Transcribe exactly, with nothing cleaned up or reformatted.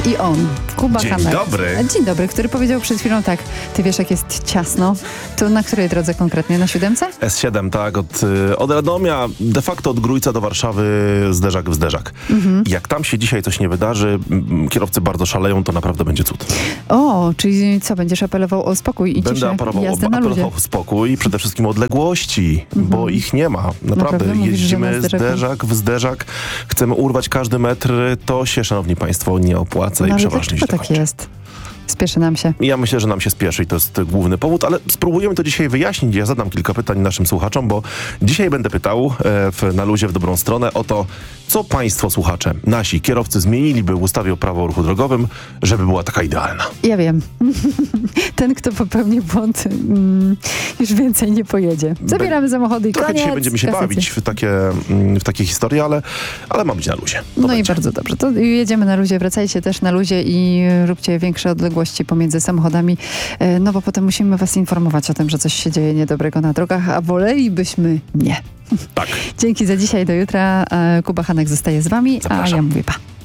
I on, Kuba Dzień Hanek. dobry. Dzień dobry, który powiedział przed chwilą tak, ty wiesz jak jest ciasno, to na której drodze konkretnie? Na siódemce? S siedem, tak, od, od Radomia, de facto od Grójca do Warszawy, zderzak w zderzak. Mhm. Jak tam się dzisiaj coś nie wydarzy, kierowcy bardzo szaleją, to naprawdę będzie cud. O, czyli co, będziesz apelował o spokój i Będę ciszę, apelował, jazdę na apelował ludzie. o spokój i przede wszystkim odległości, mhm. bo ich nie ma. Naprawdę, Naprawdę mówisz, że na jeździmy zderzaku? zderzak w zderzak, chcemy urwać każdy metr, to się, szanowni państwo, nie opłaca No, i ale przeważnie się dlaczego tak kończy. jest? Spieszy nam się. Ja myślę, że nam się spieszy i to jest główny powód, ale spróbujemy to dzisiaj wyjaśnić. Ja zadam kilka pytań naszym słuchaczom, bo dzisiaj będę pytał e, w, na luzie w dobrą stronę o to, co państwo słuchacze, nasi kierowcy zmieniliby w ustawie o prawo o ruchu drogowym, żeby była taka idealna. Ja wiem. Ten, kto popełni błąd, mm, już więcej nie pojedzie. Zabieramy samochody i Trochę koniec. dzisiaj będziemy się kasacja. bawić w takie, mm, w takie historie, ale, ale ma być na luzie. To No będzie. i bardzo dobrze. To jedziemy na luzie, wracajcie też na luzie i róbcie większe odległości pomiędzy samochodami, e, no bo potem musimy was informować o tym, że coś się dzieje niedobrego na drogach, a wolelibyśmy nie. Tak. Dzięki za dzisiaj, do jutra. E, Kuba Hanek zostaje z wami, Zapraszam. a ja mówię pa.